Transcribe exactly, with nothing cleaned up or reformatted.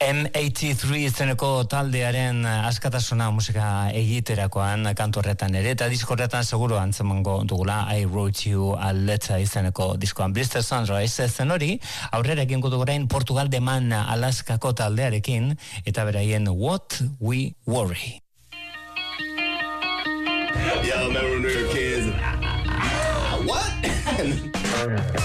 M eighty-three izeneko taldearen askatasuna musika egiterakoan kantu horretan ere, eta disko horretan seguro antzemango dugula I Wrote You a Letter izeneko diskoan. Blister Sunrise zen hori, aurrera egingo dugu orain Portugal de Man Alaskako taldearekin, eta beraien What We Worry. Y'all remember when we were kids? What?